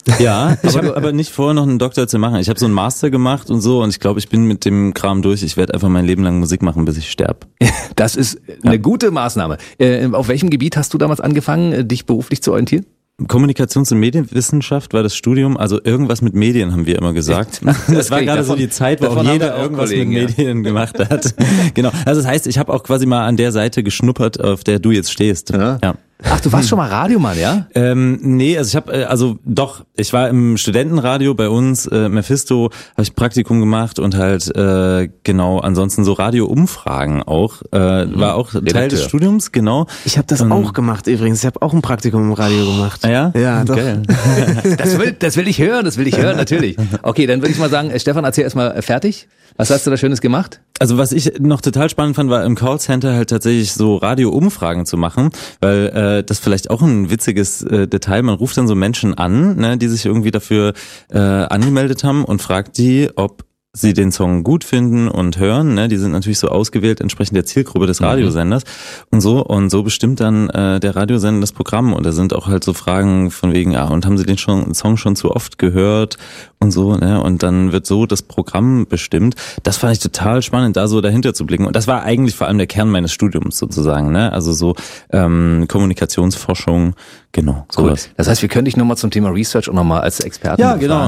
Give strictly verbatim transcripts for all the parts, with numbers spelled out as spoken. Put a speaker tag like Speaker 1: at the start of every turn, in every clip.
Speaker 1: Ja, ich habe aber nicht vor, noch einen Doktor zu machen. Ich habe so einen Master gemacht und so und ich glaube, ich bin mit dem Kram durch. Ich werde einfach mein Leben lang Musik machen, bis ich sterbe.
Speaker 2: Das ist eine ja. gute Maßnahme. Äh, auf welchem Gebiet hast du damals angefangen, dich beruflich zu orientieren?
Speaker 1: Kommunikations- und Medienwissenschaft war das Studium, also irgendwas mit Medien haben wir immer gesagt. Das, das war gerade so die Zeit, wo auch jeder auch irgendwas Kollegen, mit Medien ja. gemacht hat. Genau. Also das heißt, ich habe auch quasi mal an der Seite geschnuppert, auf der du jetzt stehst. Ja. ja.
Speaker 2: Ach, du warst schon mal Radiomann, ja?
Speaker 1: Ähm, nee, also ich habe, also doch, ich war im Studentenradio bei uns, äh, Mephisto, habe ich Praktikum gemacht und halt, äh, genau, ansonsten so Radioumfragen auch, äh, mhm. war auch Redakteur. Teil des Studiums, genau.
Speaker 3: Ich habe das ähm, auch gemacht übrigens, ich habe auch ein Praktikum im Radio gemacht.
Speaker 1: Ah ja?
Speaker 3: Ja, doch.
Speaker 1: Geil.
Speaker 2: Das will, das will ich hören, das will ich hören, natürlich. Okay, dann würde ich mal sagen, Stefan, erzähl erstmal fertig. Was hast du da Schönes gemacht?
Speaker 1: Also was ich noch total spannend fand, war im Callcenter halt tatsächlich so Radioumfragen zu machen, weil äh, das vielleicht auch ein witziges äh, Detail, man ruft dann so Menschen an, ne, die sich irgendwie dafür äh, angemeldet haben und fragt die, ob sie den Song gut finden und hören, ne, die sind natürlich so ausgewählt entsprechend der Zielgruppe des Radiosenders mhm. und so und so bestimmt dann äh, der Radiosender das Programm und da sind auch halt so Fragen von wegen, ah, und haben sie den schon, Song schon zu oft gehört und so, ne, und dann wird so das Programm bestimmt. Das fand ich total spannend, da so dahinter zu blicken und das war eigentlich vor allem der Kern meines Studiums sozusagen, ne, also so ähm, Kommunikationsforschung, genau, sowas.
Speaker 2: Cool. Das heißt, wir können dich nochmal zum Thema Research und nochmal als Experten
Speaker 1: ja, genau.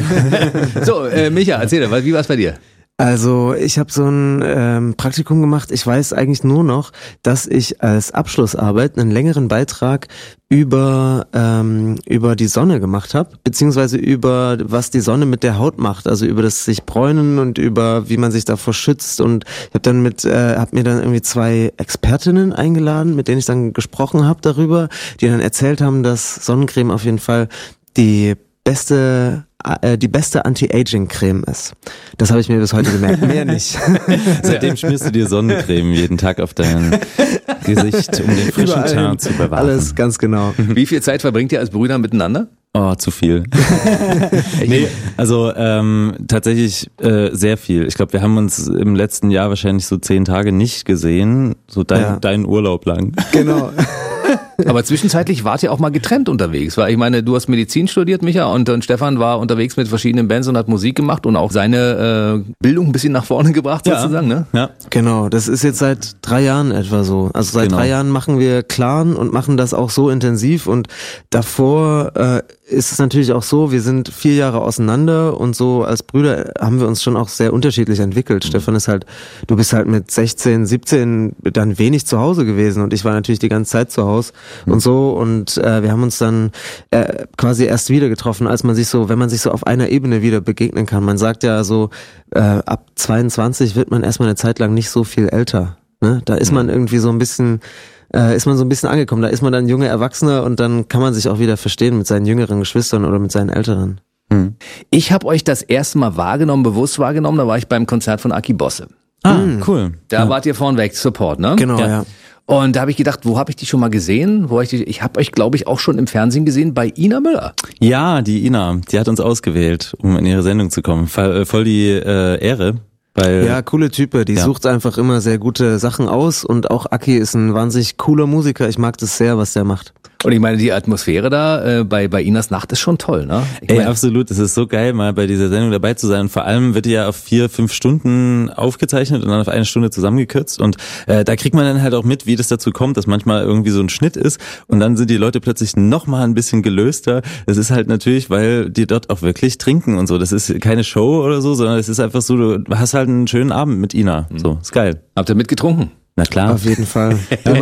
Speaker 2: So, äh, Micha, erzähl dir, wie war es bei dir?
Speaker 3: Also ich habe so ein ähm, Praktikum gemacht. Ich weiß eigentlich nur noch, dass ich als Abschlussarbeit einen längeren Beitrag über ähm, über die Sonne gemacht habe, beziehungsweise über was die Sonne mit der Haut macht, also über das sich bräunen und über wie man sich davor schützt. Und ich habe dann mit äh, habe mir dann irgendwie zwei Expertinnen eingeladen, mit denen ich dann gesprochen habe darüber, die dann erzählt haben, dass Sonnencreme auf jeden Fall die beste die beste Anti-Aging-Creme ist. Das habe ich mir bis heute gemerkt. Mehr nicht.
Speaker 1: Seitdem schmierst du dir Sonnencreme jeden Tag auf dein Gesicht, um den frischen Teint zu bewahren.
Speaker 3: Alles ganz genau.
Speaker 2: Wie viel Zeit verbringt ihr als Brüder miteinander?
Speaker 1: Oh, zu viel. Nee, also ähm, tatsächlich äh, sehr viel. Ich glaube, wir haben uns im letzten Jahr wahrscheinlich so zehn Tage nicht gesehen. So dein, ja. dein Urlaub lang.
Speaker 3: Genau.
Speaker 2: Aber zwischenzeitlich wart ihr auch mal getrennt unterwegs, weil ich meine, du hast Medizin studiert, Micha, und, und Stefan war unterwegs mit verschiedenen Bands und hat Musik gemacht und auch seine äh, Bildung ein bisschen nach vorne gebracht,
Speaker 1: ja.
Speaker 2: sozusagen, ne?
Speaker 1: Ja,
Speaker 3: genau. Das ist jetzt seit drei Jahren etwa so. Also seit genau. drei Jahren machen wir Clan und machen das auch so intensiv und davor äh, ist es natürlich auch so, wir sind vier Jahre auseinander und so als Brüder haben wir uns schon auch sehr unterschiedlich entwickelt. Mhm. Stefan ist halt, du bist halt mit sechzehn, siebzehn dann wenig zu Hause gewesen und ich war natürlich die ganze Zeit zu Hause mhm. und so und äh, wir haben uns dann äh, quasi erst wieder getroffen, als man sich so, wenn man sich so auf einer Ebene wieder begegnen kann. Man sagt ja so, äh, ab zweiundzwanzig wird man erstmal eine Zeit lang nicht so viel älter. Ne? Da ist mhm. man irgendwie so ein bisschen Äh, ist man so ein bisschen angekommen. Da ist man dann junger Erwachsener und dann kann man sich auch wieder verstehen mit seinen jüngeren Geschwistern oder mit seinen älteren.
Speaker 2: Hm. Ich habe euch das erste Mal wahrgenommen, bewusst wahrgenommen, da war ich beim Konzert von Aki Bosse.
Speaker 1: Ah, hm. cool.
Speaker 2: Da
Speaker 1: ja.
Speaker 2: wart ihr vorneweg, Support, ne?
Speaker 3: Genau, ja. ja.
Speaker 2: Und da habe ich gedacht, wo habe ich die schon mal gesehen? Wo hab ich die, ich habe euch, glaube ich, auch schon im Fernsehen gesehen bei Ina Müller.
Speaker 1: Ja, die Ina, die hat uns ausgewählt, um in ihre Sendung zu kommen. Voll, voll die äh, Ehre. Weil,
Speaker 3: ja, coole Type, die ja. sucht einfach immer sehr gute Sachen aus und auch Aki ist ein wahnsinnig cooler Musiker, ich mag das sehr, was der macht.
Speaker 2: Und ich meine, die Atmosphäre da äh, bei bei Inas Nacht ist schon toll, ne? Ich
Speaker 1: Ey,
Speaker 2: mein,
Speaker 1: absolut, es ist so geil, mal bei dieser Sendung dabei zu sein und vor allem wird die ja auf vier, fünf Stunden aufgezeichnet und dann auf eine Stunde zusammengekürzt und äh, da kriegt man dann halt auch mit, wie das dazu kommt, dass manchmal irgendwie so ein Schnitt ist und dann sind die Leute plötzlich noch mal ein bisschen gelöster. Das ist halt natürlich, weil die dort auch wirklich trinken und so. Das ist keine Show oder so, sondern es ist einfach so, du hast halt einen schönen Abend mit Ina. So, ist geil.
Speaker 2: Habt ihr mitgetrunken?
Speaker 1: Na klar.
Speaker 3: Auf jeden Fall.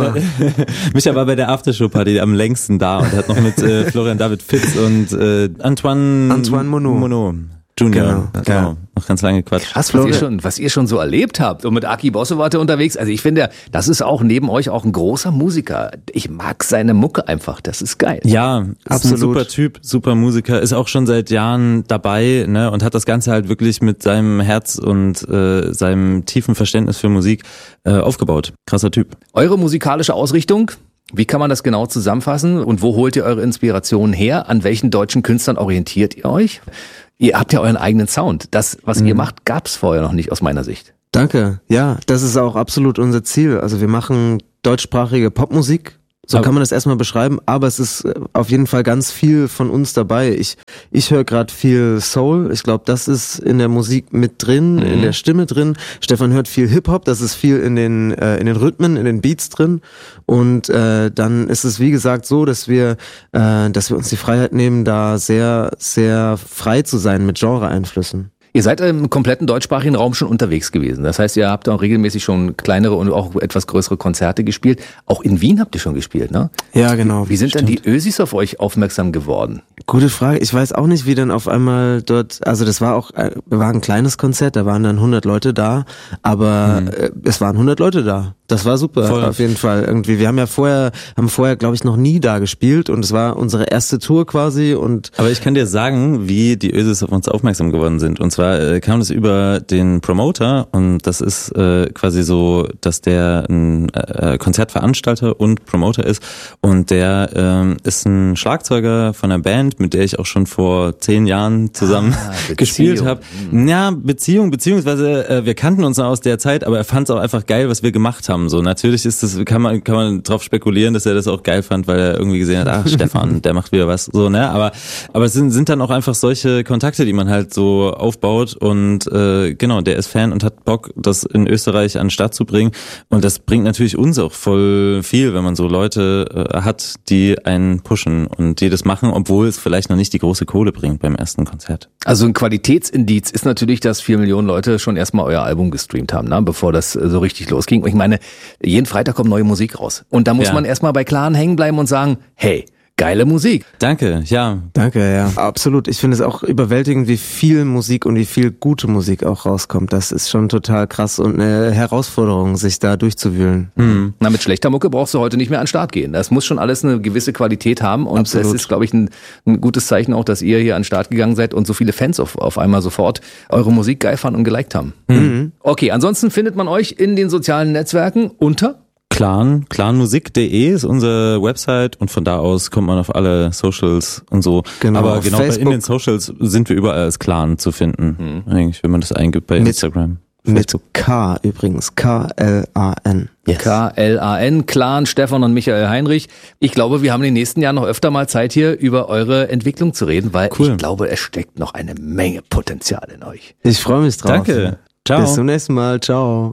Speaker 1: Micha war bei der Aftershow-Party am längsten da und hat noch mit äh, Florian David Fitz und äh, Antoine,
Speaker 3: Antoine Monod.
Speaker 1: Monod Junior.
Speaker 3: Genau,
Speaker 1: genau.
Speaker 3: ja.
Speaker 1: Noch ganz lange Quatsch.
Speaker 2: Krass, was ihr schon, was ihr schon so erlebt habt. Und mit Aki Bosse wart ihr unterwegs. Also ich finde, das ist auch neben euch auch ein großer Musiker. Ich mag seine Mucke einfach. Das ist geil.
Speaker 1: Ja, ist
Speaker 3: absolut.
Speaker 1: Ein super Typ, super Musiker, ist auch schon seit Jahren dabei, ne, und hat das Ganze halt wirklich mit seinem Herz und äh, seinem tiefen Verständnis für Musik äh, aufgebaut. Krasser Typ.
Speaker 2: Eure musikalische Ausrichtung? Wie kann man das genau zusammenfassen? Und wo holt ihr eure Inspirationen her? An welchen deutschen Künstlern orientiert ihr euch? Ihr habt ja euren eigenen Sound. Das, was mhm. ihr macht, gab's vorher noch nicht aus meiner Sicht.
Speaker 3: Danke. Ja, das ist auch absolut unser Ziel. Also wir machen deutschsprachige Popmusik So
Speaker 1: aber
Speaker 3: kann man das erstmal beschreiben, aber es ist auf jeden Fall ganz viel von uns dabei. Ich ich höre gerade viel Soul, ich glaube, das ist in der Musik mit drin, mhm. in der Stimme drin. Stefan hört viel Hip-Hop, das ist viel in den äh, in den Rhythmen, in den Beats drin. Und äh, dann ist es wie gesagt so, dass wir äh, dass wir uns die Freiheit nehmen, da sehr sehr frei zu sein mit Genre-Einflüssen.
Speaker 2: Ihr seid im kompletten deutschsprachigen Raum schon unterwegs gewesen. Das heißt, ihr habt auch regelmäßig schon kleinere und auch etwas größere Konzerte gespielt. Auch in Wien habt ihr schon gespielt, ne?
Speaker 3: Ja, genau.
Speaker 2: Wie sind
Speaker 3: stimmt.
Speaker 2: denn die Ösis auf euch aufmerksam geworden?
Speaker 3: Gute Frage. Ich weiß auch nicht, wie dann auf einmal dort, also das war auch, war ein kleines Konzert, da waren dann hundert Leute da, aber mhm. äh, es waren hundert Leute da. Das war super, Voll. Auf jeden Fall irgendwie. Wir haben ja vorher, haben vorher, glaube ich, noch nie da gespielt und es war unsere erste Tour quasi und.
Speaker 1: Aber ich kann dir sagen, wie die Ösis auf uns aufmerksam geworden sind. Und zwar äh, kam das über den Promoter und das ist äh, quasi so, dass der ein äh, Konzertveranstalter und Promoter ist und der äh, ist ein Schlagzeuger von einer Band, mit der ich auch schon vor zehn Jahren zusammen ah, gespielt habe. Ja, Beziehung, beziehungsweise äh, wir kannten uns noch aus der Zeit, aber er fand es auch einfach geil, was wir gemacht haben. So, natürlich ist das, kann man, kann man drauf spekulieren, dass er das auch geil fand, weil er irgendwie gesehen hat, ach, Stefan, der macht wieder was, so, ne, aber, aber es sind, sind dann auch einfach solche Kontakte, die man halt so aufbaut und, äh, genau, der ist Fan und hat Bock, das in Österreich an den Start zu bringen und das bringt natürlich uns auch voll viel, wenn man so Leute äh, hat, die einen pushen und die das machen, obwohl es vielleicht noch nicht die große Kohle bringt beim ersten Konzert.
Speaker 2: Also ein Qualitätsindiz ist natürlich, dass vier Millionen Leute schon erstmal euer Album gestreamt haben, ne, bevor das so richtig losging. Und ich meine, jeden Freitag kommt neue Musik raus. Und da muss ja. man erstmal bei Klaren hängen bleiben und sagen, hey, geile Musik.
Speaker 1: Danke, ja.
Speaker 3: Danke, ja. Absolut. Ich finde es auch überwältigend, wie viel Musik und wie viel gute Musik auch rauskommt. Das ist schon total krass und eine Herausforderung, sich da durchzuwühlen.
Speaker 2: Mhm. Na, mit schlechter Mucke brauchst du heute nicht mehr an den Start gehen. Das muss schon alles eine gewisse Qualität haben und Absolut. Es ist, glaube ich, ein, ein gutes Zeichen auch, dass ihr hier an den Start gegangen seid und so viele Fans auf, auf einmal sofort eure Musik geil fanden und geliked haben. Mhm. Okay, ansonsten findet man euch in den sozialen Netzwerken unter
Speaker 1: Clan, clanmusik punkt de ist unsere Website und von da aus kommt man auf alle Socials und so.
Speaker 3: Genau,
Speaker 1: aber genau bei,
Speaker 3: Facebook.
Speaker 1: In den Socials sind wir überall als Clan zu finden. Mhm. Eigentlich, wenn man das eingibt bei
Speaker 3: mit,
Speaker 1: Instagram.
Speaker 3: Facebook. Mit K übrigens, K L A N.
Speaker 2: Yes. K L A N, Clan, Stefan und Michael Heinrich. Ich glaube, wir haben in den nächsten Jahren noch öfter mal Zeit hier über eure Entwicklung zu reden, weil cool. ich glaube, es steckt noch eine Menge Potenzial in euch.
Speaker 3: Ich freue mich drauf.
Speaker 1: Danke. Ciao.
Speaker 3: Bis zum nächsten Mal. Ciao.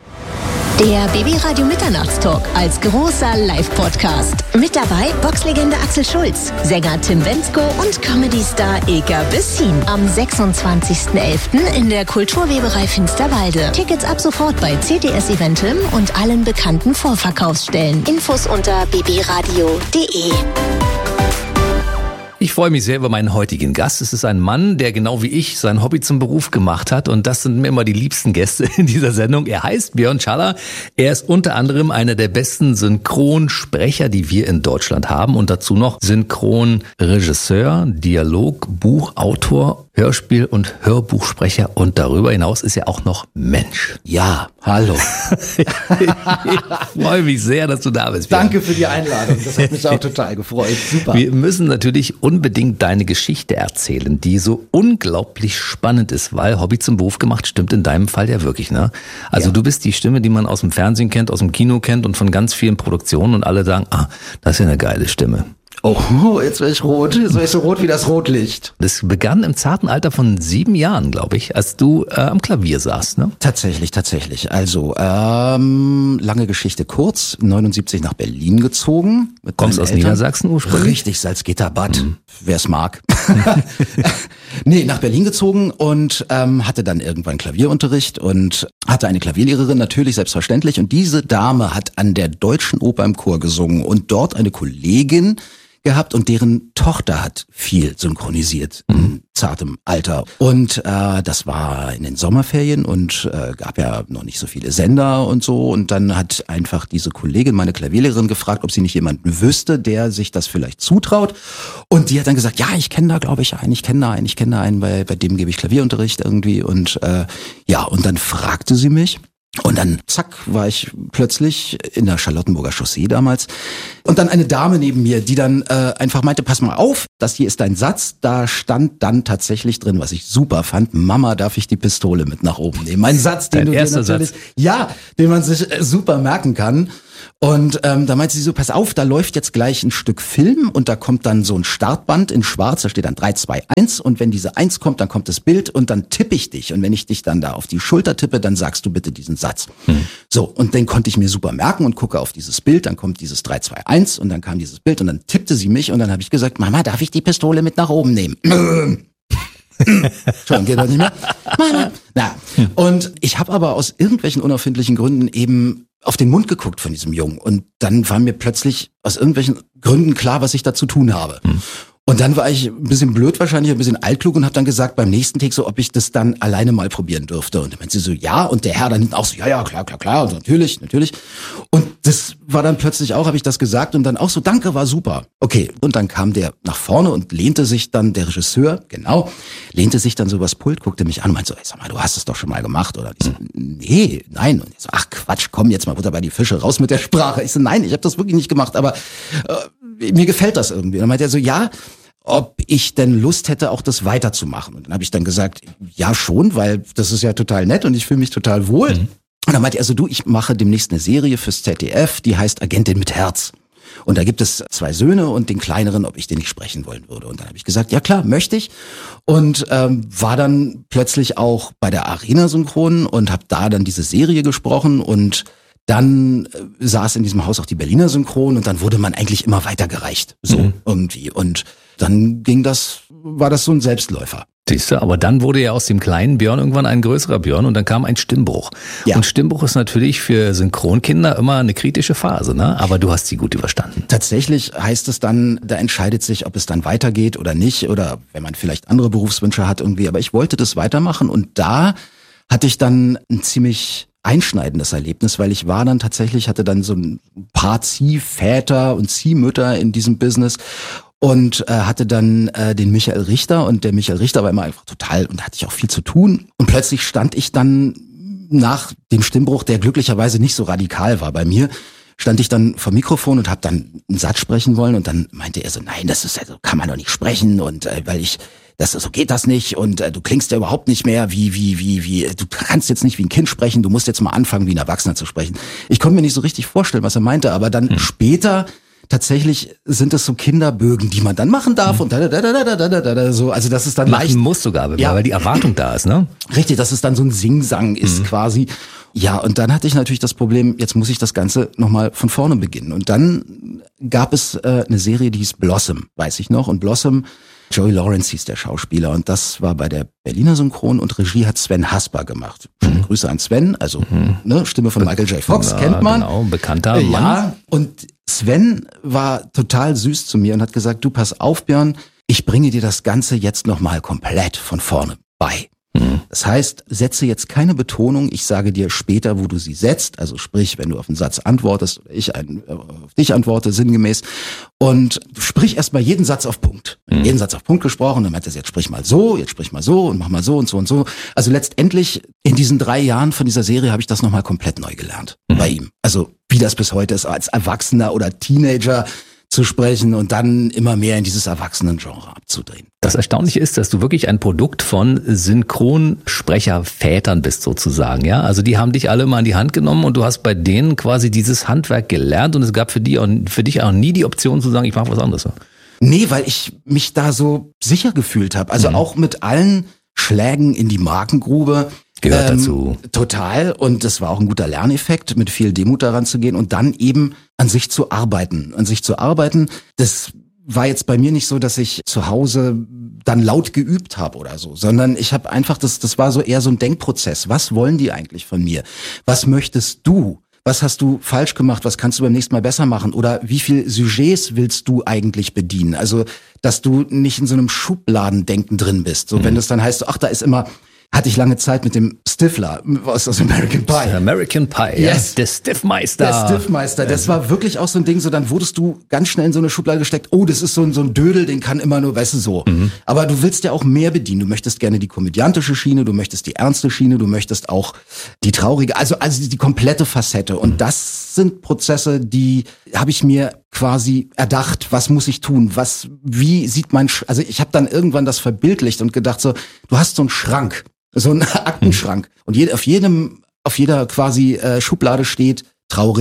Speaker 4: Der B B Radio Mitternachtstalk als großer Live-Podcast. Mit dabei Boxlegende Axel Schulz, Sänger Tim Bendzko und Comedy-Star Ilka Bessin. Am sechsundzwanzigsten elften in der Kulturweberei Finsterwalde. Tickets ab sofort bei C T S Eventim und allen bekannten Vorverkaufsstellen. Infos unter b b radio punkt de.
Speaker 2: Ich freue mich sehr über meinen heutigen Gast. Es ist ein Mann, der genau wie ich sein Hobby zum Beruf gemacht hat. Und das sind mir immer die liebsten Gäste in dieser Sendung. Er heißt Björn Schaller. Er ist unter anderem einer der besten Synchronsprecher, die wir in Deutschland haben. Und dazu noch Synchronregisseur, Dialog, Buchautor, Hörspiel- und Hörbuchsprecher. Und darüber hinaus ist er auch noch Mensch.
Speaker 5: Ja, hallo.
Speaker 2: Ich freue mich sehr, dass du da bist, Björn.
Speaker 5: Danke für die Einladung. Das hat mich auch total gefreut. Super.
Speaker 2: Wir müssen natürlich unbedingt deine Geschichte erzählen, die so unglaublich spannend ist, weil Hobby zum Beruf gemacht stimmt in deinem Fall ja wirklich, ne? Also ja. Du bist die Stimme, die man aus dem Fernsehen kennt, aus dem Kino kennt und von ganz vielen Produktionen und alle sagen, ah, das ist ja eine geile Stimme.
Speaker 5: Oh, jetzt werde ich rot. Jetzt werde ich so rot wie das Rotlicht.
Speaker 2: Das begann im zarten Alter von sieben Jahren, glaube ich, als du äh, am Klavier saßt, ne?
Speaker 5: Tatsächlich, tatsächlich. Also, ähm, lange Geschichte kurz. neunundsiebzig nach Berlin gezogen.
Speaker 2: Kommst aus Eltern. Niedersachsen ursprünglich?
Speaker 5: Richtig, Salzgitterbad. Mhm. Wer es mag. Nee, nach Berlin gezogen und ähm, hatte dann irgendwann Klavierunterricht und hatte eine Klavierlehrerin, natürlich, selbstverständlich. Und diese Dame hat an der Deutschen Oper im Chor gesungen und dort eine Kollegin gehabt und deren Tochter hat viel synchronisiert mhm. in zartem Alter. Und äh, das war in den Sommerferien und äh, gab ja noch nicht so viele Sender und so. Und dann hat einfach diese Kollegin, meine Klavierlehrerin, gefragt, ob sie nicht jemanden wüsste, der sich das vielleicht zutraut. Und die hat dann gesagt, ja, ich kenne da, glaube ich, einen, ich kenne da einen, ich kenne da einen, bei, bei dem gebe ich Klavierunterricht irgendwie. Und äh, ja, und dann fragte sie mich. Und dann, zack, war ich plötzlich in der Charlottenburger Chaussee damals. Und dann eine Dame neben mir, die dann äh, einfach meinte, pass mal auf, das hier ist dein Satz. Da stand dann tatsächlich drin, was ich super fand, Mama, darf ich die Pistole mit nach oben nehmen? Mein Satz, den
Speaker 2: Dein
Speaker 5: du dir
Speaker 2: erster
Speaker 5: natürlich,
Speaker 2: Satz.
Speaker 5: ja, den man sich äh, super merken kann. Und ähm, da meinte sie so, pass auf, da läuft jetzt gleich ein Stück Film und da kommt dann so ein Startband in schwarz, da steht dann drei, zwei, eins und wenn diese eins kommt, dann kommt das Bild und dann tippe ich dich und wenn ich dich dann da auf die Schulter tippe, dann sagst du bitte diesen Satz. Hm. So, und den konnte ich mir super merken und gucke auf dieses Bild, dann kommt dieses drei, zwei, eins und dann kam dieses Bild und dann tippte sie mich und dann habe ich gesagt, Mama, darf ich die Pistole mit nach oben nehmen? Schon, geht das nicht mehr? Mama. Na, und ich habe aber aus irgendwelchen unerfindlichen Gründen eben auf den Mund geguckt von diesem Jungen und dann war mir plötzlich aus irgendwelchen Gründen klar, was ich da zu tun habe. Hm. Und dann war ich ein bisschen blöd wahrscheinlich, ein bisschen altklug und habe dann gesagt beim nächsten Take so, ob ich das dann alleine mal probieren dürfte. Und dann meinte sie so, ja. Und der Herr dann hinten auch so, ja, ja, klar, klar, klar. Und so, natürlich, natürlich. Und das war dann plötzlich auch, habe ich das gesagt und dann auch so, danke, war super. Okay, und dann kam der nach vorne und lehnte sich dann, der Regisseur, genau, lehnte sich dann so übers Pult, guckte mich an und meinte so, ey, sag mal, du hast es doch schon mal gemacht, oder? Ich so, nee, nein. Und ich so, ach Quatsch, komm jetzt mal Butter bei die Fische, raus mit der Sprache. Ich so, nein, ich habe das wirklich nicht gemacht, aber äh, mir gefällt das irgendwie. Und dann meinte er so, ja, ob ich denn Lust hätte, auch das weiterzumachen. Und dann habe ich dann gesagt, ja schon, weil das ist ja total nett und ich fühle mich total wohl. Mhm. Und dann meinte er so, du, ich mache demnächst eine Serie fürs Z D F, die heißt Agentin mit Herz. Und da gibt es zwei Söhne und den kleineren, ob ich den nicht sprechen wollen würde. Und dann habe ich gesagt, ja klar, möchte ich. Und ähm, war dann plötzlich auch bei der Arena Synchron und habe da dann diese Serie gesprochen und dann äh, saß in diesem Haus auch die Berliner Synchron und dann wurde man eigentlich immer weitergereicht, so mhm. irgendwie. Und dann ging das, war das so ein Selbstläufer.
Speaker 2: Siehst du, aber dann wurde ja aus dem kleinen Björn irgendwann ein größerer Björn und dann kam ein Stimmbruch. Ja. Und Stimmbruch ist natürlich für Synchronkinder immer eine kritische Phase, ne? Aber du hast sie gut überstanden.
Speaker 5: Tatsächlich heißt es dann, da entscheidet sich, ob es dann weitergeht oder nicht oder wenn man vielleicht andere Berufswünsche hat irgendwie. Aber ich wollte das weitermachen und da hatte ich dann ein ziemlich einschneidendes Erlebnis, weil ich war dann tatsächlich, hatte dann so ein paar Ziehväter und Ziehmütter in diesem Business und äh, hatte dann äh, den Michael Richter und der Michael Richter war immer einfach total und hatte ich auch viel zu tun und plötzlich stand ich dann nach dem Stimmbruch, der glücklicherweise nicht so radikal war bei mir, stand ich dann vor Mikrofon und habe dann einen Satz sprechen wollen und dann meinte er so, nein, das ist also kann man doch nicht sprechen und äh, weil ich das so geht das nicht und äh, du klingst ja überhaupt nicht mehr wie wie wie wie du kannst jetzt nicht wie ein Kind sprechen, du musst jetzt mal anfangen wie ein Erwachsener zu sprechen. Ich konnte mir nicht so richtig vorstellen, was er meinte, aber dann hm. später tatsächlich sind es so Kinderbögen, die man dann machen darf und da da da da da da da da so, also das ist dann
Speaker 2: machen
Speaker 5: leicht
Speaker 2: muss sogar,
Speaker 5: ja,
Speaker 2: weil die Erwartung da ist, ne?
Speaker 5: Richtig, dass es dann so ein Singsang ist mhm. quasi. Ja, und dann hatte ich natürlich das Problem, jetzt muss ich das Ganze nochmal von vorne beginnen. Und dann gab es äh, eine Serie, die hieß Blossom, weiß ich noch. Und Blossom, Joey Lawrence hieß der Schauspieler. Und das war bei der Berliner Synchron und Regie hat Sven Hasper gemacht. Mhm. Grüße an Sven, also mhm. ne, Stimme von Michael J. Fox, ja, kennt man.
Speaker 2: Genau, bekannter
Speaker 5: äh,
Speaker 2: Mann.
Speaker 5: Ja, und Sven war total süß zu mir und hat gesagt, du pass auf, Björn, ich bringe dir das Ganze jetzt nochmal komplett von vorne bei. Das heißt, setze jetzt keine Betonung, ich sage dir später, wo du sie setzt, also sprich, wenn du auf einen Satz antwortest oder ich einen, auf dich antworte, sinngemäß, und sprich erstmal jeden Satz auf Punkt. Mhm. Jeden Satz auf Punkt gesprochen, dann meinte er, jetzt sprich mal so, jetzt sprich mal so und mach mal so und so und so. Also letztendlich in diesen drei Jahren von dieser Serie habe ich das nochmal komplett neu gelernt mhm. bei ihm. Also wie das bis heute ist, als Erwachsener oder Teenager zu sprechen und dann immer mehr in dieses Erwachsenen-Genre abzudrehen.
Speaker 2: Das Erstaunliche ist, dass du wirklich ein Produkt von Synchronsprechervätern bist sozusagen, ja? Also die haben dich alle mal in die Hand genommen und du hast bei denen quasi dieses Handwerk gelernt und es gab für die auch, für dich auch nie die Option zu sagen, ich mache was anderes.
Speaker 5: Nee, weil ich mich da so sicher gefühlt habe. Also mhm. auch mit allen Schlägen in die Magengrube.
Speaker 2: Gehört ähm, dazu.
Speaker 5: Total. Und das war auch ein guter Lerneffekt, mit viel Demut daran zu gehen und dann eben an sich zu arbeiten. An sich zu arbeiten, das war jetzt bei mir nicht so, dass ich zu Hause dann laut geübt habe oder so, sondern ich habe einfach, das, das war so eher so ein Denkprozess. Was wollen die eigentlich von mir? Was möchtest du? Was hast du falsch gemacht? Was kannst du beim nächsten Mal besser machen? Oder wie viel Sujets willst du eigentlich bedienen? Also, dass du nicht in so einem Schubladendenken drin bist. So, mhm. wenn das dann heißt, ach, da ist immer, hatte ich lange Zeit mit dem Stifler aus American Pie.
Speaker 2: American Pie,
Speaker 5: yes.
Speaker 2: Ja. Der Stiffmeister.
Speaker 5: Der Stiffmeister, das war wirklich auch so ein Ding, so dann wurdest du ganz schnell in so eine Schublade gesteckt, oh, das ist so ein, so ein Dödel, den kann immer nur, weißt du, so. Mhm. Aber du willst ja auch mehr bedienen, du möchtest gerne die komödiantische Schiene, du möchtest die ernste Schiene, du möchtest auch die traurige, also, also die, die komplette Facette. Und mhm. das sind Prozesse, die habe ich mir quasi erdacht, was muss ich tun, was, wie sieht mein, Sch- also ich habe dann irgendwann das verbildlicht und gedacht so, du hast so einen Schrank, so ein Aktenschrank. Und je, auf jedem, auf jeder quasi äh, Schublade steht traurig,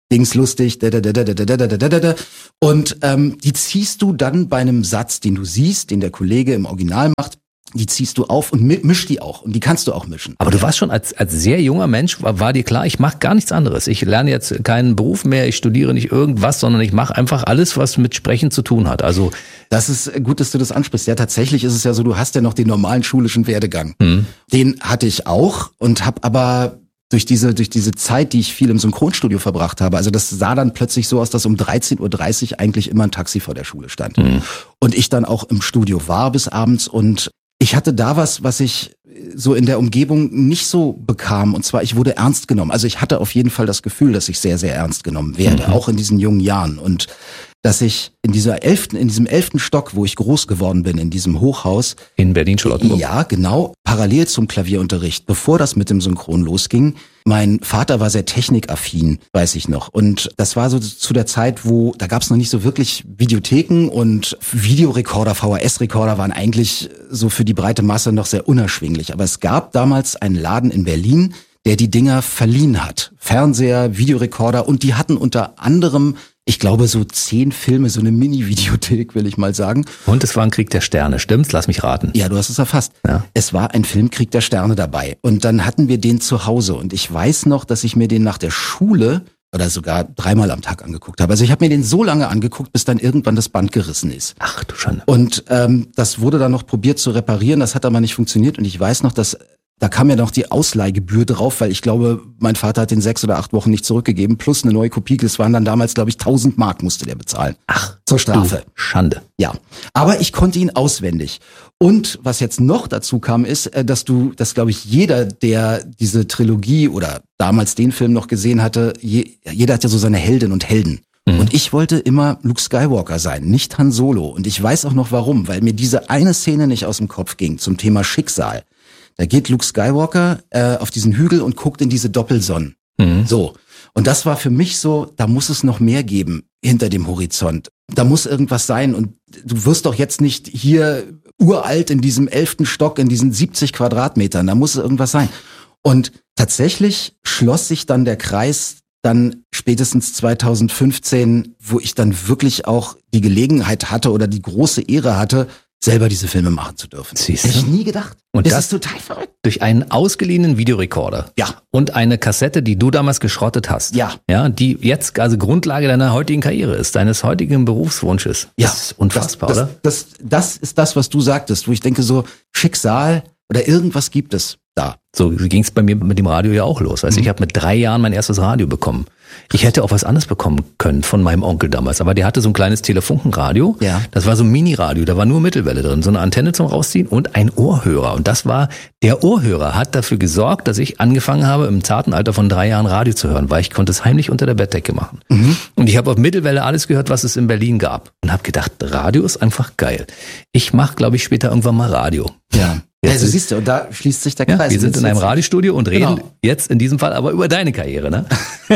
Speaker 5: Dings lustig, da, da, da, da, da, da, da, da, da, da. Und ähm, die ziehst du dann bei einem Satz, den du siehst, den der Kollege im Original macht, die ziehst du auf und misch die auch. Und die kannst du auch mischen.
Speaker 2: Aber du warst schon als als sehr junger Mensch, war, war dir klar, ich mache gar nichts anderes. Ich lerne jetzt keinen Beruf mehr, ich studiere nicht irgendwas, sondern ich mache einfach alles, was mit Sprechen zu tun hat. Also
Speaker 5: das ist gut, dass du das ansprichst. Ja, tatsächlich ist es ja so, du hast ja noch den normalen schulischen Werdegang. Mhm. Den hatte ich auch und habe aber durch diese durch diese Zeit, die ich viel im Synchronstudio verbracht habe, also das sah dann plötzlich so aus, dass um dreizehn Uhr dreißig eigentlich immer ein Taxi vor der Schule stand. Mhm. Und ich dann auch im Studio war bis abends und ich hatte da was, was ich so in der Umgebung nicht so bekam. Und zwar, ich wurde ernst genommen. Also ich hatte auf jeden Fall das Gefühl, dass ich sehr, sehr ernst genommen werde, mhm. auch in diesen jungen Jahren. Und dass ich in dieser elften, in diesem elften Stock, wo ich groß geworden bin, in diesem Hochhaus.
Speaker 2: In Berlin-Charlottenburg.
Speaker 5: Ja, genau. Parallel zum Klavierunterricht, bevor das mit dem Synchron losging. Mein Vater war sehr technikaffin, weiß ich noch. Und das war so zu der Zeit, wo, da gab es noch nicht so wirklich Videotheken und Videorekorder, V H S-Rekorder waren eigentlich so für die breite Masse noch sehr unerschwinglich. Aber es gab damals einen Laden in Berlin, der die Dinger verliehen hat. Fernseher, Videorekorder und die hatten unter anderem, ich glaube, so zehn Filme, so eine Mini-Videothek, will ich mal sagen.
Speaker 2: Und es war ein Krieg der Sterne, stimmt's? Lass mich raten.
Speaker 5: Ja, du hast es erfasst.
Speaker 2: Ja.
Speaker 5: Es war ein Film Krieg der Sterne dabei. Und dann hatten wir den zu Hause. Und ich weiß noch, dass ich mir den nach der Schule oder sogar dreimal am Tag angeguckt habe. Also ich habe mir den so lange angeguckt, bis dann irgendwann das Band gerissen ist.
Speaker 2: Ach du Schande.
Speaker 5: Und ähm, das wurde dann noch probiert zu reparieren. Das hat aber nicht funktioniert. Und ich weiß noch, dass da kam ja noch die Ausleihgebühr drauf, weil ich glaube, mein Vater hat den sechs oder acht Wochen nicht zurückgegeben, plus eine neue Kopie. Das waren dann damals, glaube ich, tausend Mark musste der bezahlen.
Speaker 2: Ach,
Speaker 5: zur Strafe.
Speaker 2: Du Schande.
Speaker 5: Ja, aber ich konnte ihn auswendig. Und was jetzt noch dazu kam, ist, dass du, dass glaube ich jeder, der diese Trilogie oder damals den Film noch gesehen hatte, je, jeder hat ja so seine Heldinnen und Helden. Mhm. Und ich wollte immer Luke Skywalker sein, nicht Han Solo. Und ich weiß auch noch warum, weil mir diese eine Szene nicht aus dem Kopf ging zum Thema Schicksal. Da geht Luke Skywalker äh, auf diesen Hügel und guckt in diese Doppelsonnen. Mhm. So. Und das war für mich so, da muss es noch mehr geben hinter dem Horizont. Da muss irgendwas sein. Und du wirst doch jetzt nicht hier uralt in diesem elften Stock, in diesen siebzig Quadratmetern. Da muss irgendwas sein. Und tatsächlich schloss sich dann der Kreis dann spätestens zweitausendfünfzehn, wo ich dann wirklich auch die Gelegenheit hatte oder die große Ehre hatte, selber diese Filme machen zu dürfen.
Speaker 2: Siehst du?
Speaker 5: Hätte ich nie gedacht.
Speaker 2: Und
Speaker 5: das,
Speaker 2: das
Speaker 5: ist total verrückt.
Speaker 2: Durch einen ausgeliehenen Videorekorder.
Speaker 5: Ja.
Speaker 2: Und eine Kassette, die du damals geschrottet hast.
Speaker 5: Ja.
Speaker 2: Ja, die jetzt also Grundlage deiner heutigen Karriere ist, deines heutigen Berufswunsches.
Speaker 5: Ja.
Speaker 2: Das ist unfassbar,
Speaker 5: das,
Speaker 2: oder?
Speaker 5: Das, das, das ist das, was du sagtest, wo ich denke so, Schicksal oder irgendwas gibt es da.
Speaker 2: So ging es bei mir mit dem Radio ja auch los. Also mhm. ich habe mit drei Jahren mein erstes Radio bekommen. Ich hätte auch was anderes bekommen können von meinem Onkel damals, aber der hatte so ein kleines Telefunkenradio.
Speaker 5: Ja.
Speaker 2: Das war so ein Mini-Radio, da war nur Mittelwelle drin, so eine Antenne zum Rausziehen und ein Ohrhörer. Und das war, der Ohrhörer hat dafür gesorgt, dass ich angefangen habe, im zarten Alter von drei Jahren Radio zu hören, weil ich konnte es heimlich unter der Bettdecke machen. Mhm. Und ich habe auf Mittelwelle alles gehört, was es in Berlin gab. Und habe gedacht, Radio ist einfach geil. Ich mache, glaube ich, später irgendwann mal Radio.
Speaker 5: Ja. Also siehst du, und da schließt sich der Kreis.
Speaker 2: Ja, wir sind in einem Radiostudio und reden genau. jetzt in diesem Fall aber über deine Karriere, ne?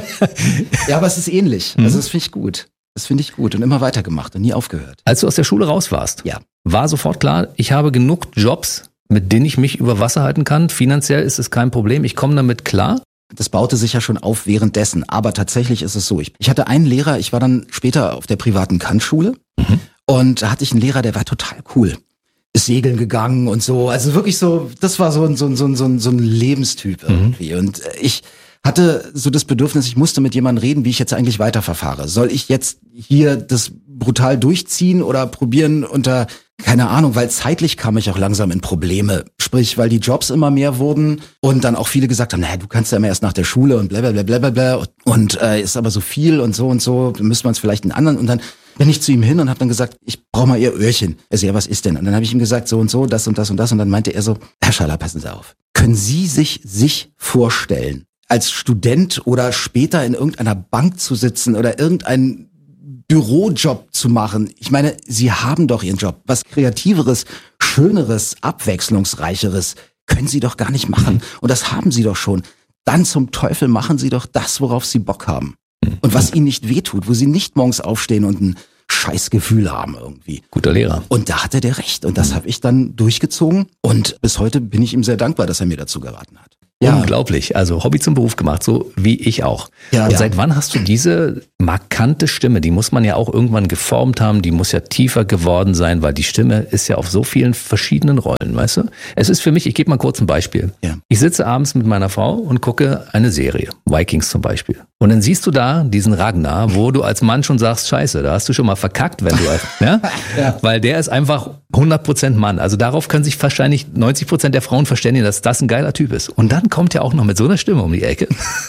Speaker 5: Ja, aber es ist ähnlich. Also das finde ich gut. Das finde ich gut und immer weitergemacht und nie aufgehört.
Speaker 2: Als du aus der Schule raus warst,
Speaker 5: ja.
Speaker 2: war sofort klar, ich habe genug Jobs, mit denen ich mich über Wasser halten kann. Finanziell ist es kein Problem. Ich komme damit klar.
Speaker 5: Das baute sich ja schon auf währenddessen. Aber tatsächlich ist es so. Ich, ich hatte einen Lehrer, ich war dann später auf der privaten Kantschule mhm. und da hatte ich einen Lehrer, der war total cool. Ist segeln gegangen und so. Also wirklich so, das war so ein, so ein, so ein, so ein Lebenstyp irgendwie. Mhm. Und ich hatte so das Bedürfnis, ich musste mit jemandem reden, wie ich jetzt eigentlich weiterverfahre. Soll ich jetzt hier das brutal durchziehen oder probieren unter, keine Ahnung, weil zeitlich kam ich auch langsam in Probleme. Sprich, weil die Jobs immer mehr wurden und dann auch viele gesagt haben, naja, du kannst ja immer erst nach der Schule und blablabla blablabla und äh, ist aber so viel und so und so, dann müssen wir uns vielleicht einen anderen und dann bin ich zu ihm hin und habe dann gesagt, ich brauche mal Ihr Öhrchen. Er so, ja, was ist denn? Und dann habe ich ihm gesagt, so und so, das und das und das. Und dann meinte er so, Herr Schaller, passen Sie auf. Können Sie sich sich vorstellen, als Student oder später in irgendeiner Bank zu sitzen oder irgendeinen Bürojob zu machen? Ich meine, Sie haben doch Ihren Job. Was Kreativeres, Schöneres, Abwechslungsreicheres können Sie doch gar nicht machen. Und das haben Sie doch schon. Dann zum Teufel machen Sie doch das, worauf Sie Bock haben. Und was ihnen nicht wehtut, wo sie nicht morgens aufstehen und ein Scheißgefühl haben irgendwie.
Speaker 2: Guter Lehrer.
Speaker 5: Und da hatte der recht. Und das habe ich dann durchgezogen. Und bis heute bin ich ihm sehr dankbar, dass er mir dazu geraten hat. Ja.
Speaker 2: Unglaublich. Also Hobby zum Beruf gemacht, so wie ich auch.
Speaker 5: Ja,
Speaker 2: Und
Speaker 5: ja.
Speaker 2: seit wann hast du diese markante Stimme? Die muss man ja auch irgendwann geformt haben, die muss ja tiefer geworden sein, weil die Stimme ist ja auf so vielen verschiedenen Rollen, weißt du? Es ist für mich, ich gebe mal kurz ein Beispiel.
Speaker 5: Ja.
Speaker 2: Ich sitze abends mit meiner Frau und gucke eine Serie, Vikings zum Beispiel. Und dann siehst du da diesen Ragnar, wo du als Mann schon sagst, scheiße, da hast du schon mal verkackt, wenn du, ja?
Speaker 5: Ja.
Speaker 2: Weil der ist einfach hundert Prozent Mann. Also darauf können sich wahrscheinlich neunzig Prozent der Frauen verständigen, dass das ein geiler Typ ist. Und dann kommt er auch noch mit so einer Stimme um die Ecke.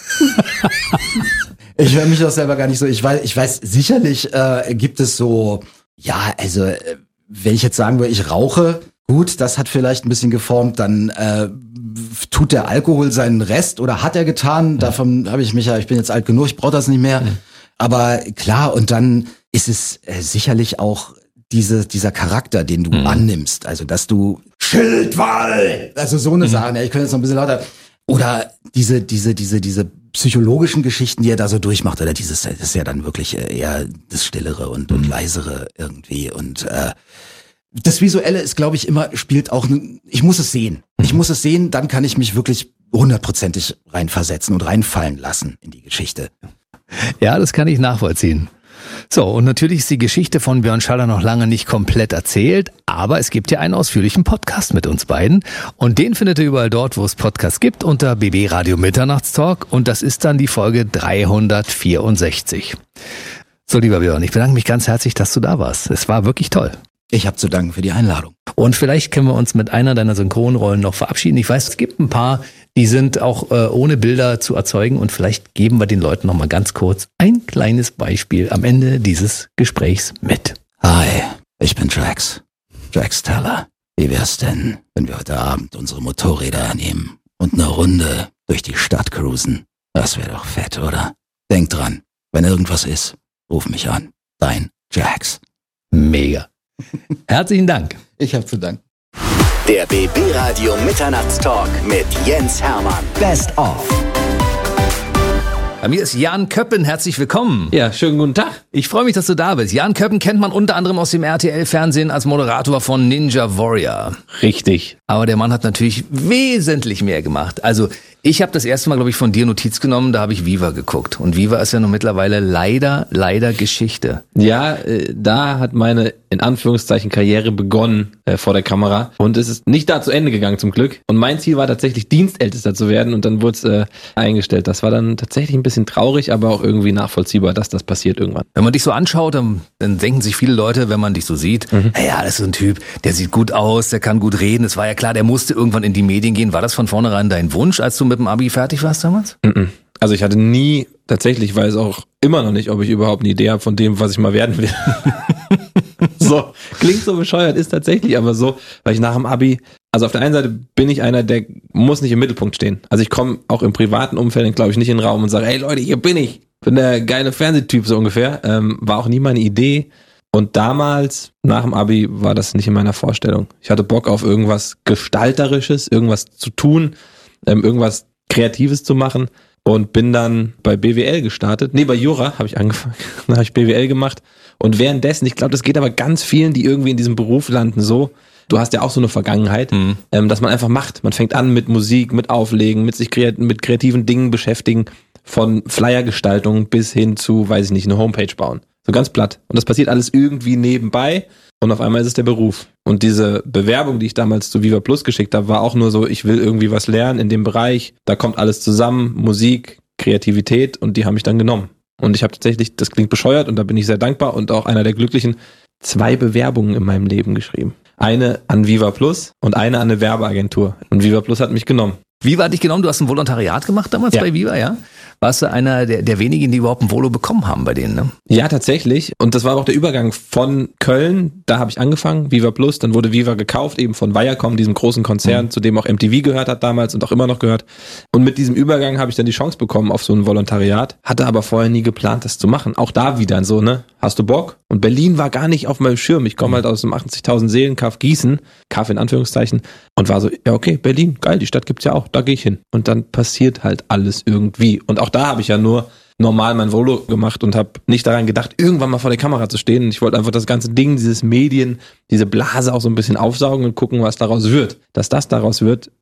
Speaker 5: Ich höre mich doch selber gar nicht so. Ich weiß, ich weiß sicherlich äh, gibt es so, ja, also äh, wenn ich jetzt sagen würde, ich rauche, gut, das hat vielleicht ein bisschen geformt, dann äh, tut der Alkohol seinen Rest oder hat er getan. Davon habe ich mich ja, ich bin jetzt alt genug, ich brauche das nicht mehr. Aber klar, und dann ist es äh, sicherlich auch diese, dieser Charakter, den du mhm. annimmst. Also, dass du Schildwall, also so eine mhm. Sache, ja, ich könnte jetzt noch ein bisschen lauter. Oder diese, diese, diese, diese psychologischen Geschichten, die er da so durchmacht, oder dieses, das ist ja dann wirklich eher das Stillere und, und Leisere irgendwie. Und äh, das Visuelle ist, glaube ich, immer, spielt auch, ich muss es sehen. Ich muss es sehen, dann kann ich mich wirklich hundertprozentig reinversetzen und reinfallen lassen in die Geschichte.
Speaker 2: Ja, das kann ich nachvollziehen. So, und natürlich ist die Geschichte von Björn Schaller noch lange nicht komplett erzählt, aber es gibt ja einen ausführlichen Podcast mit uns beiden und den findet ihr überall dort, wo es Podcasts gibt, unter B B Radio Mitternachtstalk und das ist dann die Folge dreihundertvierundsechzig. So, lieber Björn, ich bedanke mich ganz herzlich, dass du da warst. Es war wirklich toll.
Speaker 5: Ich habe zu danken für die Einladung.
Speaker 2: Und vielleicht können wir uns mit einer deiner Synchronrollen noch verabschieden. Ich weiß, es gibt ein paar, die sind auch äh, ohne Bilder zu erzeugen und vielleicht geben wir den Leuten noch mal ganz kurz ein kleines Beispiel am Ende dieses Gesprächs mit.
Speaker 5: Hi, ich bin Drax. Drax Teller. Wie wär's denn, wenn wir heute Abend unsere Motorräder nehmen und eine Runde durch die Stadt cruisen? Das wäre doch fett, oder? Denk dran, wenn irgendwas ist, ruf mich an. Dein Drax.
Speaker 2: Mega. Herzlichen Dank.
Speaker 5: Ich habe zu danken.
Speaker 6: Der B B Radio Mitternachtstalk mit Jens Hermann. Best of.
Speaker 2: Bei mir ist Jan Köppen, herzlich willkommen.
Speaker 7: Ja, schönen guten Tag.
Speaker 2: Ich freue mich, dass du da bist. Jan Köppen kennt man unter anderem aus dem R T L-Fernsehen als Moderator von Ninja Warrior.
Speaker 7: Richtig.
Speaker 2: Aber der Mann hat natürlich wesentlich mehr gemacht. Also ich habe das erste Mal, glaube ich, von dir Notiz genommen, da habe ich Viva geguckt. Und Viva ist ja nun mittlerweile leider, leider Geschichte.
Speaker 7: Ja, äh, da hat meine, in Anführungszeichen, Karriere begonnen äh, vor der Kamera. Und es ist nicht da zu Ende gegangen, zum Glück. Und mein Ziel war tatsächlich, Dienstältester zu werden. Und dann wurde es äh, eingestellt. Das war dann tatsächlich ein bisschen traurig, aber auch irgendwie nachvollziehbar, dass das passiert irgendwann.
Speaker 2: Wenn man dich so anschaut, dann, dann denken sich viele Leute, wenn man dich so sieht, mhm. ja, das ist so ein Typ, der sieht gut aus, der kann gut reden. Es war ja klar, der musste irgendwann in die Medien gehen. War das von vornherein dein Wunsch, als du mit dem Abi fertig warst damals?
Speaker 7: Also ich hatte nie, tatsächlich weiß auch immer noch nicht, ob ich überhaupt eine Idee habe von dem, was ich mal werden will. So, klingt so bescheuert, ist tatsächlich aber so, weil ich nach dem Abi, also auf der einen Seite bin ich einer, der muss nicht im Mittelpunkt stehen. Also ich komme auch im privaten Umfeld, glaube ich, nicht in den Raum und sage, hey Leute, hier bin ich. Bin der geile Fernsehtyp so ungefähr. Ähm, war auch nie meine Idee. Und damals, nach dem Abi, war das nicht in meiner Vorstellung. Ich hatte Bock auf irgendwas Gestalterisches, irgendwas zu tun, ähm, irgendwas Kreatives zu machen und bin dann bei B W L gestartet. Nee, bei Jura habe ich angefangen. Dann habe ich B W L gemacht und währenddessen, ich glaube, das geht aber ganz vielen, die irgendwie in diesem Beruf landen, so. Du hast ja auch so eine Vergangenheit, mhm. ähm, dass man einfach macht. Man fängt an mit Musik, mit Auflegen, mit sich kreat- mit kreativen Dingen beschäftigen, von Flyergestaltung bis hin zu, weiß ich nicht, eine Homepage bauen. So ganz platt. Und das passiert alles irgendwie nebenbei und auf einmal ist es der Beruf. Und diese Bewerbung, die ich damals zu Viva Plus geschickt habe, war auch nur so, ich will irgendwie was lernen in dem Bereich. Da kommt alles zusammen, Musik, Kreativität und die haben mich dann genommen. Und ich habe tatsächlich, das klingt bescheuert und da bin ich sehr dankbar und auch einer der Glücklichen, zwei Bewerbungen in meinem Leben geschrieben. Eine an Viva Plus und eine an eine Werbeagentur. Und Viva Plus hat mich genommen.
Speaker 2: Viva hat dich genommen, du hast ein Volontariat gemacht damals ja. bei Viva, ja? Warst du einer der, der wenigen, die überhaupt ein Volo bekommen haben bei denen, ne?
Speaker 7: Ja, tatsächlich. Und das war auch der Übergang von Köln, da habe ich angefangen, Viva Plus, dann wurde Viva gekauft, eben von Viacom, diesem großen Konzern, mhm. zu dem auch M T V gehört hat damals und auch immer noch gehört. Und mit diesem Übergang habe ich dann die Chance bekommen auf so ein Volontariat, hatte aber vorher nie geplant, das zu machen. Auch da wieder so, ne? Hast du Bock? Und Berlin war gar nicht auf meinem Schirm. Ich komme halt aus dem achtzigtausend Seelen-Kaff Gießen, Kaff in Anführungszeichen, und war so, ja okay, Berlin, geil, die Stadt gibt's ja auch, da gehe ich hin. Und dann passiert halt alles irgendwie. Und auch da habe ich ja nur normal mein Volo gemacht und habe nicht daran gedacht, irgendwann mal vor der Kamera zu stehen. Und ich wollte einfach das ganze Ding, dieses Medien, diese Blase auch so ein bisschen aufsaugen und gucken, was daraus wird. Dass das daraus wird,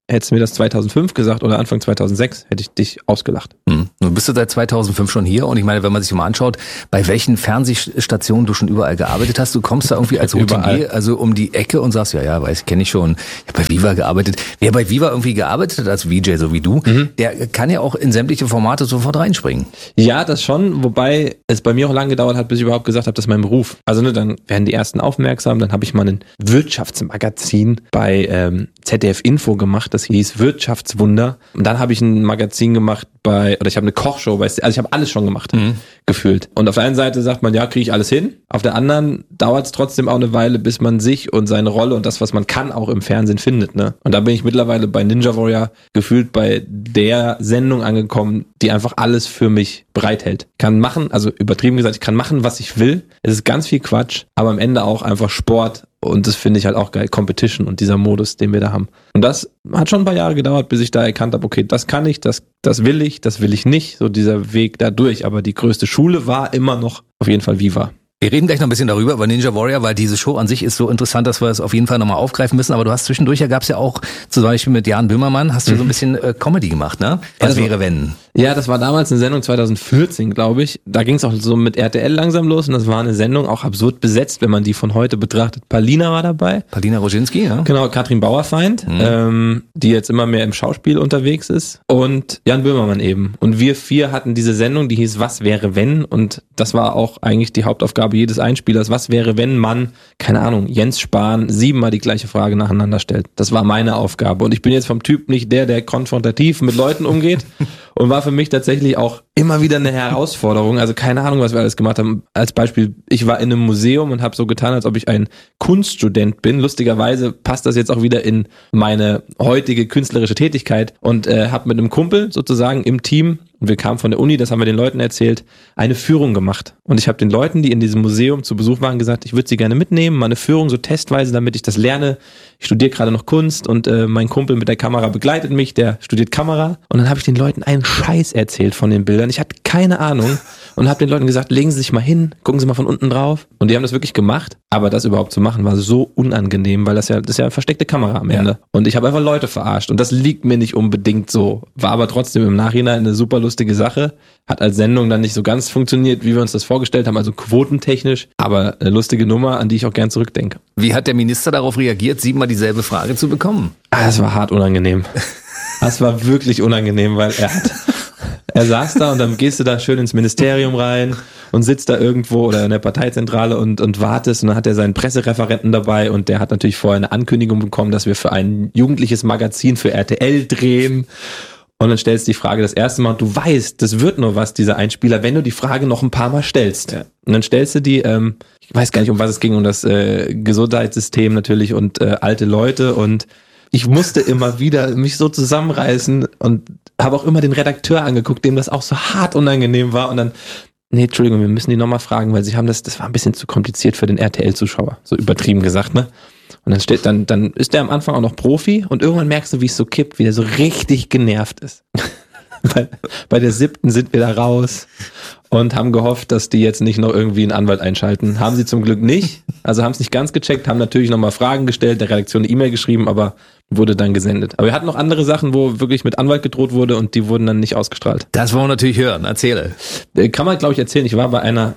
Speaker 7: hättest du mir das zweitausendfünf gesagt oder Anfang zweitausendsechs, hätte ich dich ausgelacht.
Speaker 2: Hm. Nun bist du seit zweitausendfünf schon hier und ich meine, wenn man sich mal anschaut, bei welchen Fernsehstationen du schon überall gearbeitet hast, du kommst da irgendwie als Routinier, also um die Ecke und sagst, ja, ja, weiß, kenne ich schon, ich habe bei Viva gearbeitet. Wer bei Viva irgendwie gearbeitet hat als V J, so wie du, mhm. der kann ja auch in sämtliche Formate sofort reinspringen.
Speaker 7: Ja, das schon, wobei es bei mir auch lange gedauert hat, bis ich überhaupt gesagt habe, das ist mein Beruf. Also ne, dann werden die ersten aufmerksam, dann habe ich mal ein Wirtschaftsmagazin bei ähm, Z D F Info gemacht, das hieß Wirtschaftswunder. Und dann habe ich ein Magazin gemacht bei, oder ich habe eine Kochshow bei, also ich habe alles schon gemacht, mhm. gefühlt. Und auf der einen Seite sagt man, ja, kriege ich alles hin. Auf der anderen dauert es trotzdem auch eine Weile, bis man sich und seine Rolle und das, was man kann, auch im Fernsehen findet. Ne? Und da bin ich mittlerweile bei Ninja Warrior gefühlt bei der Sendung angekommen, die einfach alles für mich bereithält. Kann machen, also übertrieben gesagt, ich kann machen, was ich will. Es ist ganz viel Quatsch, aber am Ende auch einfach Sport. Und das finde ich halt auch geil, Competition und dieser Modus, den wir da haben. Und das hat schon ein paar Jahre gedauert, bis ich da erkannt habe, okay, das kann ich, das, das will ich, das will ich nicht. So dieser Weg da durch. Aber die größte Schule war immer noch auf jeden Fall Viva.
Speaker 2: Wir reden gleich noch ein bisschen darüber, über Ninja Warrior, weil diese Show an sich ist so interessant, dass wir es auf jeden Fall nochmal aufgreifen müssen. Aber du hast zwischendurch, ja gab es ja auch, zum Beispiel mit Jan Böhmermann, hast du mhm. so ein bisschen äh, Comedy gemacht, ne? Was ja, wäre, wenn?
Speaker 7: Ja, das war damals eine Sendung zweitausendvierzehn, glaube ich. Da ging es auch so mit R T L langsam los und das war eine Sendung auch absurd besetzt, wenn man die von heute betrachtet. Palina war dabei.
Speaker 2: Palina Roginski, ja.
Speaker 7: Genau, Katrin Bauerfeind, mhm. ähm, die jetzt immer mehr im Schauspiel unterwegs ist und Jan Böhmermann eben. Und wir vier hatten diese Sendung, die hieß Was wäre, wenn? Und das war auch eigentlich die Hauptaufgabe jedes Einspielers. Was wäre, wenn man, keine Ahnung, Jens Spahn siebenmal die gleiche Frage nacheinander stellt? Das war meine Aufgabe. Und ich bin jetzt vom Typ nicht der, der konfrontativ mit Leuten umgeht und war für mich tatsächlich auch immer wieder eine Herausforderung. Also keine Ahnung, was wir alles gemacht haben. Als Beispiel, ich war in einem Museum und habe so getan, als ob ich ein Kunststudent bin. Lustigerweise passt das jetzt auch wieder in meine heutige künstlerische Tätigkeit und äh, habe mit einem Kumpel sozusagen im Team, und wir kamen von der Uni, das haben wir den Leuten erzählt, eine Führung gemacht. Und ich habe den Leuten, die in diesem Museum zu Besuch waren, gesagt, ich würde sie gerne mitnehmen, mal eine Führung so testweise, damit ich das lerne. Ich studiere gerade noch Kunst und äh, mein Kumpel mit der Kamera begleitet mich, der studiert Kamera. Und dann habe ich den Leuten einen Scheiß erzählt von den Bildern. Ich hatte keine Ahnung und habe den Leuten gesagt, legen Sie sich mal hin, gucken Sie mal von unten drauf. Und die haben das wirklich gemacht. Aber das überhaupt zu machen, war so unangenehm, weil das ja das ist ja eine versteckte Kamera am Ende. Ja. Und ich habe einfach Leute verarscht. Und das liegt mir nicht unbedingt so. War aber trotzdem im Nachhinein eine super lustige Sache. Hat als Sendung dann nicht so ganz funktioniert, wie wir uns das vorgestellt haben, also quotentechnisch. Aber eine lustige Nummer, an die ich auch gern zurückdenke.
Speaker 2: Wie hat der Minister darauf reagiert, siebenmal dieselbe Frage zu bekommen?
Speaker 7: Ah, das war hart unangenehm. Das war wirklich unangenehm, weil er hat... Er saß da und dann gehst du da schön ins Ministerium rein und sitzt da irgendwo oder in der Parteizentrale und, und wartest und dann hat er seinen Pressereferenten dabei und der hat natürlich vorher eine Ankündigung bekommen, dass wir für ein jugendliches Magazin für R T L drehen und dann stellst du die Frage das erste Mal und du weißt, das wird nur was, dieser Einspieler, wenn du die Frage noch ein paar Mal stellst. Ja. Und dann stellst du die, ähm, ich weiß gar nicht, um was es ging, um das äh, Gesundheitssystem natürlich und äh, alte Leute und ich musste immer wieder mich so zusammenreißen und habe auch immer den Redakteur angeguckt, dem das auch so hart unangenehm war und dann, nee, Entschuldigung, wir müssen die nochmal fragen, weil sie haben das, das war ein bisschen zu kompliziert für den R T L-Zuschauer, so übertrieben gesagt, ne? Und dann steht, dann, dann ist der am Anfang auch noch Profi und irgendwann merkst du, wie es so kippt, wie der so richtig genervt ist. bei, bei der siebten sind wir da raus und haben gehofft, dass die jetzt nicht noch irgendwie einen Anwalt einschalten. Haben sie zum Glück nicht, also haben es nicht ganz gecheckt, haben natürlich nochmal Fragen gestellt, der Redaktion eine E-Mail geschrieben, aber wurde dann gesendet. Aber wir hatten noch andere Sachen, wo wirklich mit Anwalt gedroht wurde und die wurden dann nicht ausgestrahlt.
Speaker 2: Das wollen wir natürlich hören, erzähle.
Speaker 7: Kann man, glaube ich, erzählen, ich war bei einer...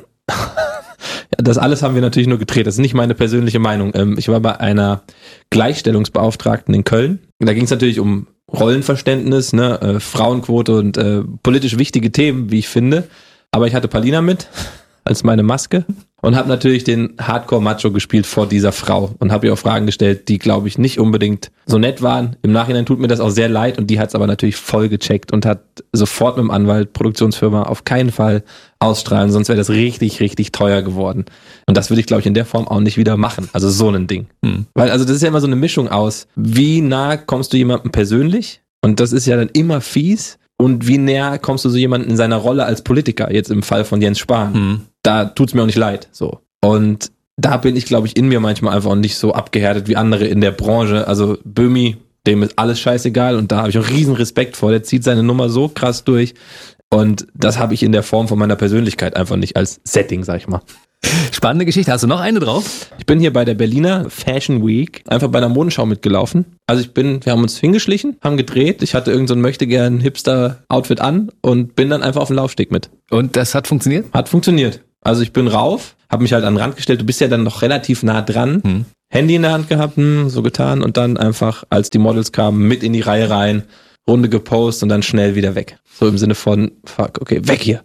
Speaker 7: Das alles haben wir natürlich nur gedreht, das ist nicht meine persönliche Meinung. Ich war bei einer Gleichstellungsbeauftragten in Köln. Da ging es natürlich um Rollenverständnis, ne, äh, Frauenquote und äh, politisch wichtige Themen, wie ich finde. Aber ich hatte Palina mit als meine Maske und habe natürlich den Hardcore-Macho gespielt vor dieser Frau und habe ihr auch Fragen gestellt, die, glaube ich, nicht unbedingt so nett waren. Im Nachhinein tut mir das auch sehr leid und die hat es aber natürlich voll gecheckt und hat sofort mit dem Anwalt, Produktionsfirma, auf keinen Fall ausstrahlen, sonst wäre das richtig, richtig teuer geworden. Und das würde ich, glaube ich, in der Form auch nicht wieder machen. Also so ein Ding. Hm. Weil also das ist ja immer so eine Mischung aus, wie nah kommst du jemandem persönlich? Und das ist ja dann immer fies. Und wie näher kommst du so jemanden in seiner Rolle als Politiker, jetzt im Fall von Jens Spahn? Hm. Da tut's mir auch nicht leid. So. Und da bin ich, glaube ich, in mir manchmal einfach auch nicht so abgehärtet wie andere in der Branche. Also Böhmi, dem ist alles scheißegal und da habe ich auch riesen Respekt vor. Der zieht seine Nummer so krass durch. Und das habe ich in der Form von meiner Persönlichkeit einfach nicht als Setting, sag ich mal.
Speaker 2: Spannende Geschichte. Hast du noch eine drauf?
Speaker 7: Ich bin hier bei der Berliner Fashion Week einfach bei einer Modenschau mitgelaufen. Also ich bin, wir haben uns hingeschlichen, haben gedreht. Ich hatte irgend so ein möchtegern Hipster-Outfit an und bin dann einfach auf den Laufsteg mit.
Speaker 2: Und das hat funktioniert?
Speaker 7: Hat funktioniert. Also ich bin rauf, habe mich halt an den Rand gestellt. Du bist ja dann noch relativ nah dran. Hm. Handy in der Hand gehabt, hm, so getan und dann einfach, als die Models kamen, mit in die Reihe rein, Runde gepostet und dann schnell wieder weg. So im Sinne von, fuck, okay, weg hier.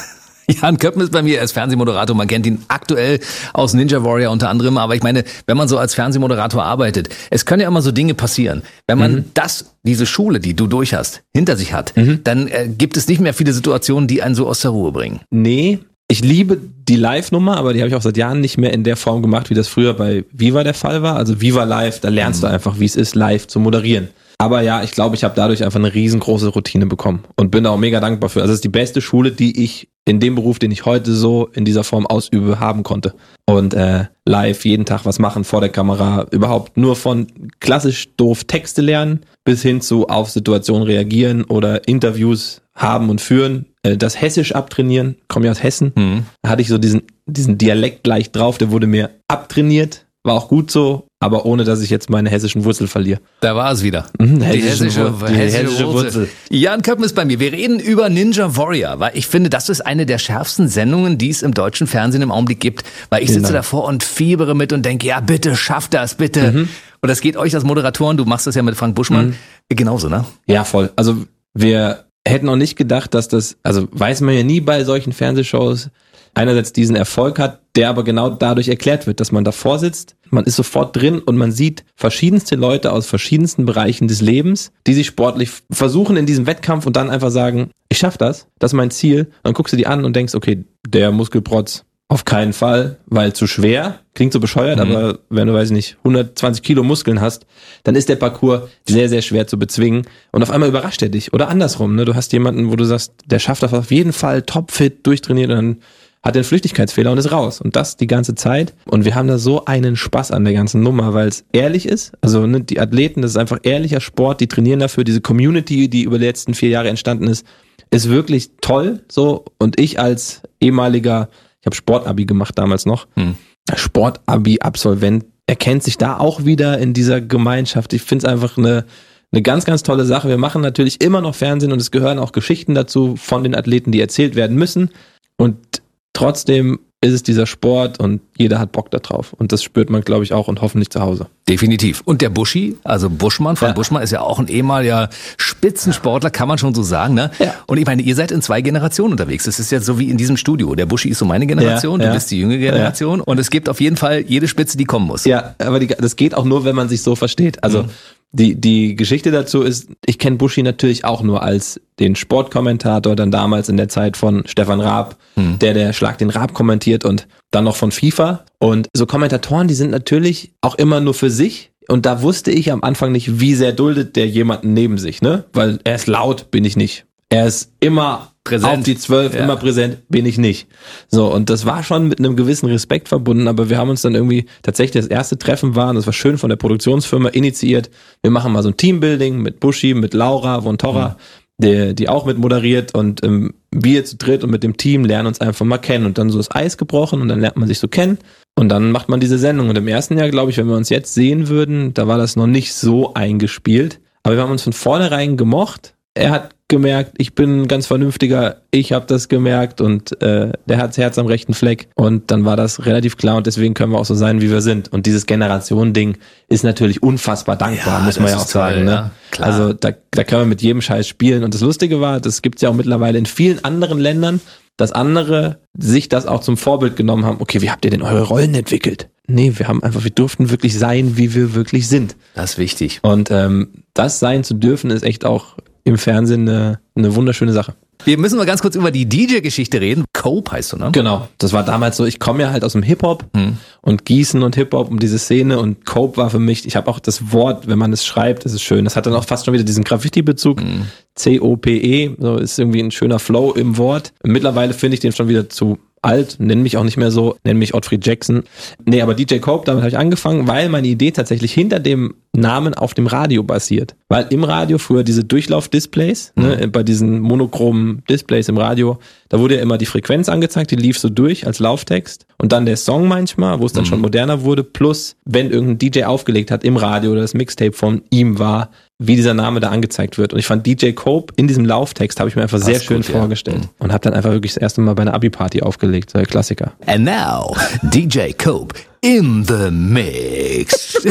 Speaker 2: Jan Köppen ist bei mir, er ist Fernsehmoderator, man kennt ihn aktuell aus Ninja Warrior unter anderem, aber ich meine, wenn man so als Fernsehmoderator arbeitet, es können ja immer so Dinge passieren. Wenn man mhm. das, diese Schule, die du durch hast, hinter sich hat, mhm. dann äh, gibt es nicht mehr viele Situationen, die einen so aus der Ruhe bringen.
Speaker 7: Nee, ich liebe die Live-Nummer, aber die habe ich auch seit Jahren nicht mehr in der Form gemacht, wie das früher bei Viva der Fall war. Also Viva Live, da lernst mhm. du einfach, wie es ist, live zu moderieren. Aber ja, ich glaube, ich habe dadurch einfach eine riesengroße Routine bekommen und bin da auch mega dankbar für. Also es ist die beste Schule, die ich in dem Beruf, den ich heute so in dieser Form ausübe, haben konnte. Und äh, live jeden Tag was machen vor der Kamera, überhaupt nur von klassisch doof Texte lernen bis hin zu auf Situationen reagieren oder Interviews haben und führen. Äh, das Hessisch abtrainieren, komme ja aus Hessen, mhm. da hatte ich so diesen, diesen Dialekt gleich drauf, der wurde mir abtrainiert. War auch gut so, aber ohne, dass ich jetzt meine hessischen Wurzel verliere.
Speaker 2: Da war es wieder.
Speaker 7: Mhm,
Speaker 2: die hessische,
Speaker 7: die
Speaker 2: hessische,
Speaker 7: hessische Wurzel.
Speaker 2: Wurzel. Jan Köppen ist bei mir. Wir reden über Ninja Warrior, weil ich finde, das ist eine der schärfsten Sendungen, die es im deutschen Fernsehen im Augenblick gibt. Weil ich sitze genau. davor und fiebere mit und denke, ja bitte, schaff das, bitte. Mhm. Und das geht euch als Moderatoren, du machst das ja mit Frank Buschmann, mhm. genauso, ne?
Speaker 7: Ja, voll. Also wir hätten auch nicht gedacht, dass das, also weiß man ja nie bei solchen Fernsehshows, einerseits diesen Erfolg hat, der aber genau dadurch erklärt wird, dass man davor sitzt, man ist sofort drin und man sieht verschiedenste Leute aus verschiedensten Bereichen des Lebens, die sich sportlich versuchen in diesem Wettkampf und dann einfach sagen, ich schaff das, das ist mein Ziel. Und dann guckst du die an und denkst, okay, der Muskelprotz auf keinen Fall, weil zu schwer, klingt so bescheuert, mhm. aber wenn du, weiß ich nicht, hundertzwanzig Kilo Muskeln hast, dann ist der Parcours sehr, sehr schwer zu bezwingen und auf einmal überrascht er dich. Oder andersrum, ne? Du hast jemanden, wo du sagst, der schafft das auf jeden Fall topfit, durchtrainiert und dann hat den Flüchtigkeitsfehler und ist raus. Und das die ganze Zeit. Und wir haben da so einen Spaß an der ganzen Nummer, weil es ehrlich ist. Also ne, die Athleten, das ist einfach ehrlicher Sport, die trainieren dafür. Diese Community, die über die letzten vier Jahre entstanden ist, ist wirklich toll. So. Und ich als ehemaliger, ich habe Sportabi gemacht damals noch, hm. Sportabi-Absolvent, erkennt sich da auch wieder in dieser Gemeinschaft. Ich finde es einfach eine Eine ganz, ganz tolle Sache. Wir machen natürlich immer noch Fernsehen und es gehören auch Geschichten dazu von den Athleten, die erzählt werden müssen. Und trotzdem ist es dieser Sport und jeder hat Bock da drauf. Und das spürt man, glaube ich, auch und hoffentlich zu Hause.
Speaker 2: Definitiv. Und der Buschi, also Buschmann, Frank ja. Buschmann ist ja auch ein ehemaliger Spitzensportler, kann man schon so sagen, ne? Ja. Und ich meine, ihr seid in zwei Generationen unterwegs. Das ist jetzt so wie in diesem Studio. Der Buschi ist so meine Generation, ja, du ja. bist die jüngere Generation. Ja. Und es gibt auf jeden Fall jede Spitze, die kommen muss.
Speaker 7: Ja, aber die, das geht auch nur, wenn man sich so versteht. Also mhm. Die, die Geschichte dazu ist, ich kenne Buschi natürlich auch nur als den Sportkommentator, dann damals in der Zeit von Stefan Raab, hm. der der Schlag den Raab kommentiert und dann noch von FIFA. Und so Kommentatoren, die sind natürlich auch immer nur für sich. Und da wusste ich am Anfang nicht, wie sehr duldet der jemanden neben sich, ne? Weil er ist laut, bin ich nicht. Er ist immer präsent. Auf die zwölf, ja. immer präsent, bin ich nicht. So, und das war schon mit einem gewissen Respekt verbunden, aber wir haben uns dann irgendwie tatsächlich das erste Treffen war, und das war schön von der Produktionsfirma initiiert. Wir machen mal so ein Teambuilding mit Buschi, mit Laura von Torra, mhm. die, die auch mit moderiert und ähm, wir zu dritt und mit dem Team lernen uns einfach mal kennen und dann so das Eis gebrochen und dann lernt man sich so kennen und dann macht man diese Sendung. Und im ersten Jahr, glaube ich, wenn wir uns jetzt sehen würden, da war das noch nicht so eingespielt, aber wir haben uns von vornherein gemocht. Er hat gemerkt, ich bin ein ganz vernünftiger, ich habe das gemerkt und äh, der hat das Herz am rechten Fleck und dann war das relativ klar und deswegen können wir auch so sein, wie wir sind. Und dieses Generation-Ding ist natürlich unfassbar dankbar, ja, muss man ja auch sagen. Toll, ne? Ja, klar. Also da, da können wir mit jedem Scheiß spielen und das Lustige war, das gibt's ja auch mittlerweile in vielen anderen Ländern, dass andere sich das auch zum Vorbild genommen haben. Okay, wie habt ihr denn eure Rollen entwickelt? Nee, wir haben einfach, wir durften wirklich sein, wie wir wirklich sind.
Speaker 2: Das ist wichtig.
Speaker 7: Und ähm, das sein zu dürfen ist echt auch im Fernsehen eine, eine wunderschöne Sache.
Speaker 2: Wir müssen mal ganz kurz über die D J-Geschichte reden. Cope heißt du, ne?
Speaker 7: Genau, das war damals so, ich komme ja halt aus dem Hip-Hop hm. und Gießen und Hip-Hop und diese Szene und Cope war für mich, ich habe auch das Wort, wenn man es schreibt, das ist schön, das hat dann auch fast schon wieder diesen Graffiti-Bezug, hm. C O P E, so ist irgendwie ein schöner Flow im Wort. Mittlerweile finde ich den schon wieder zu alt, nenn mich auch nicht mehr so, nenn mich Ottfried Jackson. Nee, aber D J Cope, damit habe ich angefangen, weil meine Idee tatsächlich hinter dem Namen auf dem Radio basiert. Weil im Radio früher diese Durchlauf-Displays, mhm. ne, bei diesen monochromen Displays im Radio, da wurde ja immer die Frequenz angezeigt, die lief so durch als Lauftext und dann der Song manchmal, wo es dann mhm. schon moderner wurde, plus wenn irgendein D J aufgelegt hat im Radio oder das Mixtape von ihm war, wie dieser Name da angezeigt wird. Und ich fand D J Cope in diesem Lauftext habe ich mir einfach sehr schön gut, vorgestellt. Ja. Und habe dann einfach wirklich das erste Mal bei einer Abi-Party aufgelegt, so der Klassiker.
Speaker 6: And now, D J Cope in the mix.